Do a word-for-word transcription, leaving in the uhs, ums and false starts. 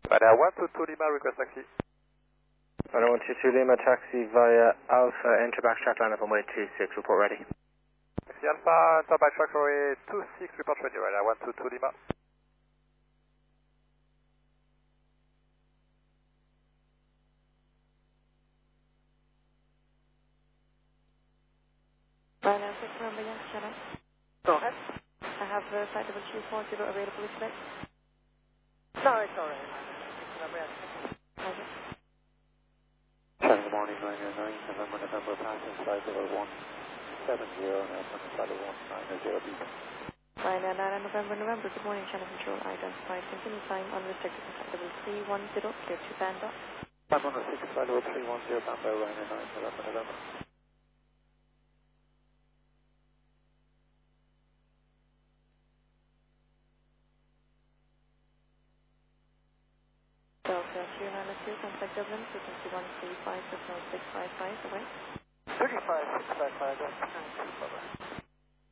Ryanair one two two Lima, request taxi. Ryanair one two two Lima, taxi via Alpha, enter backtrack line up on way two six, report ready. Taxi Alpha, enter backtrack runway two six, report ready, Ryanair one two two Lima. Ryanair six, number Yankee channel. Go ahead. I have uh, flight double two four zero available today. No, it's alright. Number Yankee. Okay. Good morning, nine zero nine, November, November, passing flight level one seven zero, now passing flight level one nine zero B. Ryanair nine November, November, good morning, channel control, identified, continue time, unrestricted, flight level three one zero, clear to Panda. five one six, flight level three one zero, Panda, Ryanair nine, November, November. Delta three nine two, contact Dublin, frequency one three five, signal six five five, away. thirty-five, six five five, that's nine two, bye-bye.